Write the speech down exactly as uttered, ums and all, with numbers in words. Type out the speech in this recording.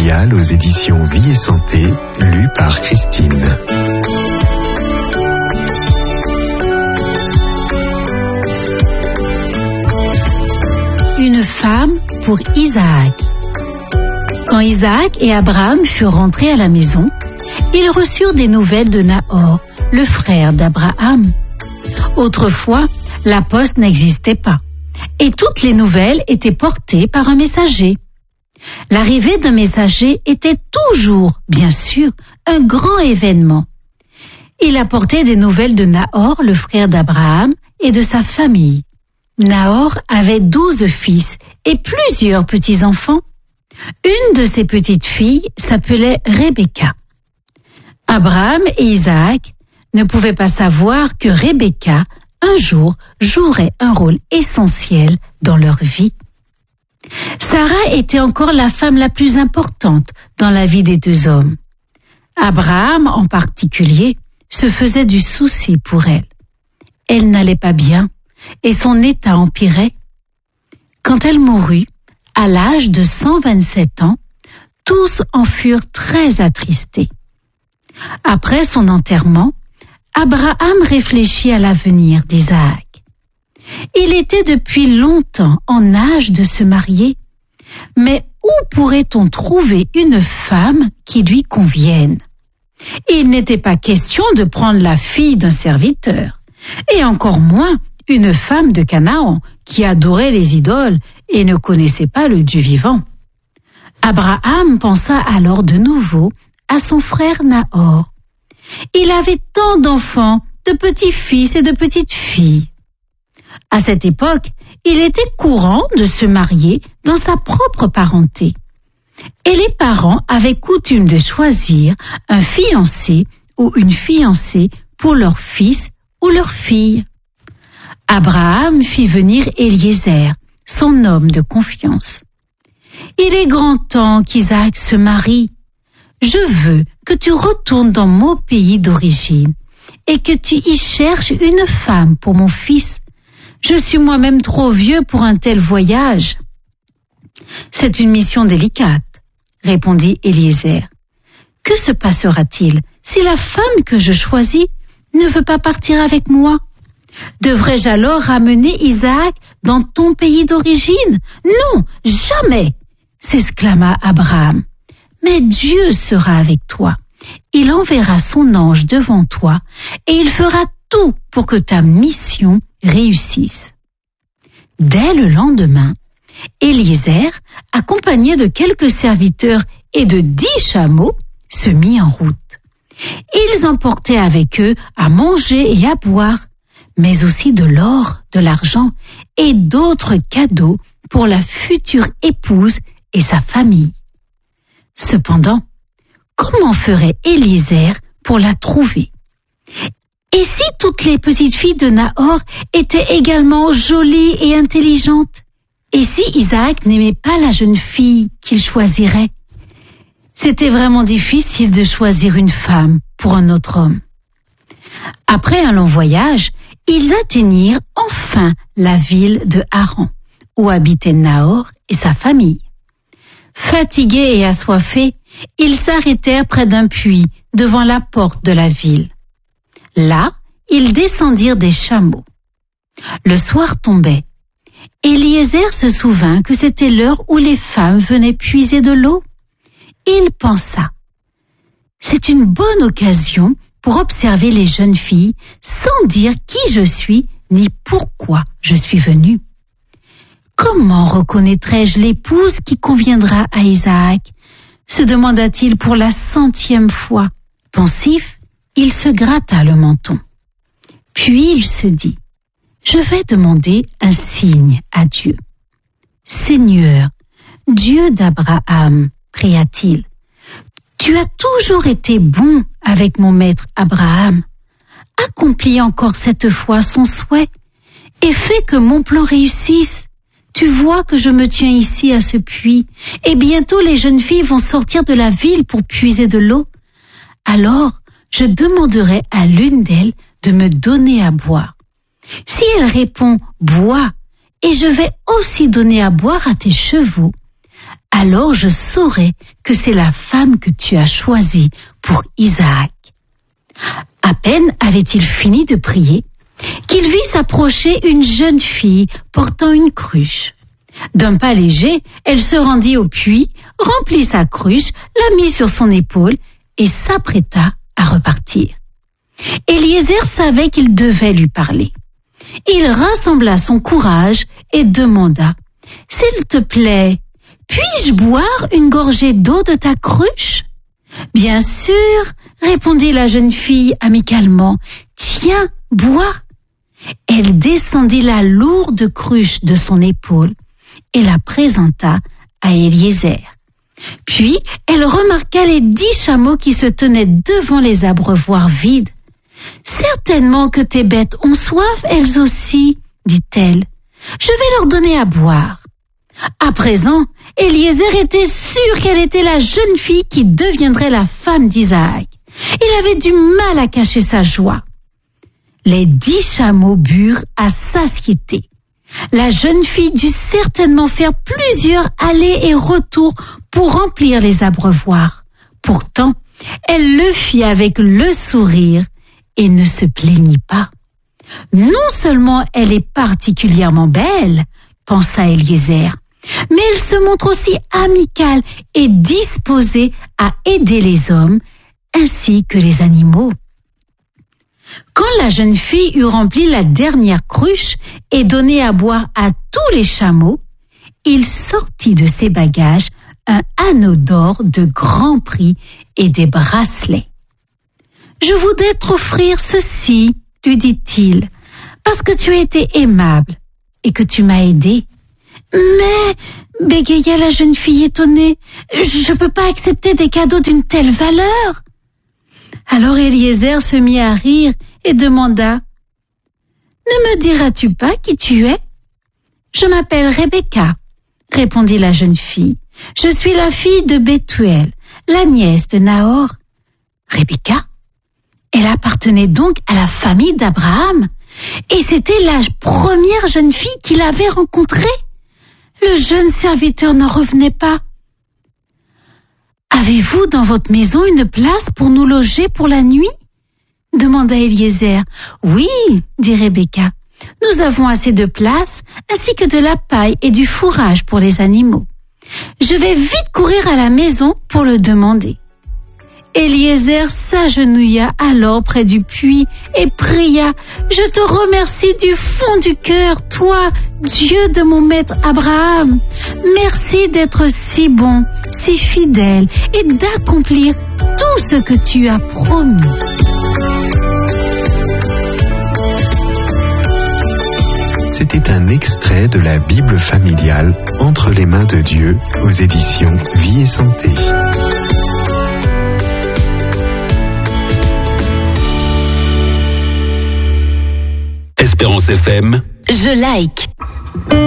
familiale aux éditions Vie et Santé, lu par Christine. Une femme pour Isaac. Quand Isaac et Abraham furent rentrés à la maison, ils reçurent des nouvelles de Nahor, le frère d'Abraham. Autrefois, la poste n'existait pas, et toutes les nouvelles étaient portées par un messager. L'arrivée d'un messager était toujours, bien sûr, un grand événement. Il apportait des nouvelles de Nahor, le frère d'Abraham, et de sa famille. Nahor avait douze fils et plusieurs petits-enfants. Une de ses petites filles s'appelait Rebecca. Abraham et Isaac ne pouvaient pas savoir que Rebecca, un jour, jouerait un rôle essentiel dans leur vie. Sarah était encore la femme la plus importante dans la vie des deux hommes. Abraham, en particulier, se faisait du souci pour elle. Elle n'allait pas bien et son état empirait. Quand elle mourut, à l'âge de cent vingt-sept ans, tous en furent très attristés. Après son enterrement, Abraham réfléchit à l'avenir d'Isaac. Il était depuis longtemps en âge de se marier, mais où pourrait-on trouver une femme qui lui convienne? Il n'était pas question de prendre la fille d'un serviteur, et encore moins une femme de Canaan qui adorait les idoles et ne connaissait pas le Dieu vivant. Abraham pensa alors de nouveau à son frère Nahor. Il avait tant d'enfants, de petits-fils et de petites-filles. À cette époque, il était courant de se marier dans sa propre parenté. Et les parents avaient coutume de choisir un fiancé ou une fiancée pour leur fils ou leur fille. Abraham fit venir Eliezer, son homme de confiance. Il est grand temps qu'Isaac se marie. Je veux que tu retournes dans mon pays d'origine et que tu y cherches une femme pour mon fils. Je suis moi-même trop vieux pour un tel voyage. C'est une mission délicate, répondit Eliezer. Que se passera-t-il si la femme que je choisis ne veut pas partir avec moi? Devrais-je alors ramener Isaac dans ton pays d'origine? Non, jamais, s'exclama Abraham. Mais Dieu sera avec toi. Il enverra son ange devant toi et il fera tout pour que ta mission réussisse. Dès le lendemain, Eliezer, accompagné de quelques serviteurs et de dix chameaux, se mit en route. Ils emportaient avec eux à manger et à boire, mais aussi de l'or, de l'argent et d'autres cadeaux pour la future épouse et sa famille. Cependant, comment ferait Eliezer pour la trouver? Et si toutes les petites filles de Nahor étaient également jolies et intelligentes? Et si Isaac n'aimait pas la jeune fille qu'il choisirait? C'était vraiment difficile de choisir une femme pour un autre homme. Après un long voyage, ils atteignirent enfin la ville de Haran, où habitaient Nahor et sa famille. Fatigués et assoiffés, ils s'arrêtèrent près d'un puits devant la porte de la ville. Là, ils descendirent des chameaux. Le soir tombait. Eliezer se souvint que c'était l'heure où les femmes venaient puiser de l'eau. Il pensa, c'est une bonne occasion pour observer les jeunes filles sans dire qui je suis ni pourquoi je suis venu. Comment reconnaîtrai-je l'épouse qui conviendra à Isaac? Se demanda-t-il pour la centième fois. Pensif, il se gratta le menton. Puis il se dit, je vais demander un signe à Dieu. Seigneur, Dieu d'Abraham, pria-t-il, tu as toujours été bon avec mon maître Abraham. Accomplis encore cette fois son souhait et fais que mon plan réussisse. Tu vois que je me tiens ici à ce puits et bientôt les jeunes filles vont sortir de la ville pour puiser de l'eau. Alors, je demanderai à l'une d'elles de me donner à boire. Si elle répond « bois » et je vais aussi donner à boire à tes chevaux, alors je saurai que c'est la femme que tu as choisie pour Isaac. » À peine avait-il fini de prier qu'il vit s'approcher une jeune fille portant une cruche. D'un pas léger, elle se rendit au puits, remplit sa cruche, la mit sur son épaule et s'apprêta à repartir. Eliezer savait qu'il devait lui parler. Il rassembla son courage et demanda « S'il te plaît, puis-je boire une gorgée d'eau de ta cruche ?»« Bien sûr, » répondit la jeune fille amicalement. « Tiens, bois !» Elle descendit la lourde cruche de son épaule et la présenta à Eliezer. Puis elle remarqua les dix chameaux qui se tenaient devant les abreuvoirs vides. « Certainement que tes bêtes ont soif, elles aussi, » dit-elle. « Je vais leur donner à boire. » À présent, Eliezer était sûr qu'elle était la jeune fille qui deviendrait la femme d'Isaac. Il avait du mal à cacher sa joie. Les dix chameaux burent à satiété. La jeune fille dut certainement faire plusieurs allers et retours pour remplir les abreuvoirs. Pourtant, elle le fit avec le sourire et ne se plaignit pas. Non seulement elle est particulièrement belle, pensa Eliezer, mais elle se montre aussi amicale et disposée à aider les hommes ainsi que les animaux. Quand la jeune fille eut rempli la dernière cruche et donné à boire à tous les chameaux, il sortit de ses bagages un anneau d'or de grand prix et des bracelets. « Je voudrais t'offrir ceci, » lui dit-il, « parce que tu as été aimable et que tu m'as aidé. »« Mais, » bégaya la jeune fille étonnée, « je ne peux pas accepter des cadeaux d'une telle valeur. » Alors Eliezer se mit à rire et demanda « Ne me diras-tu pas qui tu es ?»« Je m'appelle Rebecca, » répondit la jeune fille. « Je suis la fille de Bethuel, la nièce de Nahor. » Rebecca, elle appartenait donc à la famille d'Abraham et c'était la première jeune fille qu'il avait rencontrée. Le jeune serviteur n'en revenait pas. « Avez-vous dans votre maison une place pour nous loger pour la nuit ?» demanda Eliezer. « Oui, » dit Rebecca, « nous avons assez de place ainsi que de la paille et du fourrage pour les animaux. Je vais vite courir à la maison pour le demander. » Eliezer s'agenouilla alors près du puits et pria « Je te remercie du fond du cœur, toi, Dieu de mon maître Abraham. Merci d'être si bon, si fidèle et d'accomplir tout ce que tu as promis. » C'était un extrait de la Bible familiale Entre les mains de Dieu aux éditions Vie et Santé. Espérance F M. Je like.